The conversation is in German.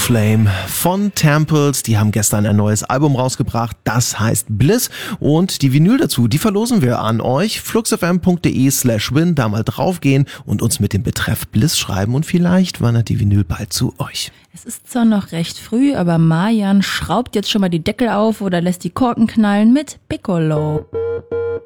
Flame von Temples. Die haben gestern ein neues Album rausgebracht, das heißt Bliss. Und die Vinyl dazu, die verlosen wir an euch. fluxfm.de/win, da mal draufgehen und uns mit dem Betreff Bliss schreiben und vielleicht wandert die Vinyl bald zu euch. Es ist zwar noch recht früh, aber Marjan schraubt jetzt schon mal die Deckel auf oder lässt die Korken knallen mit Piccolo.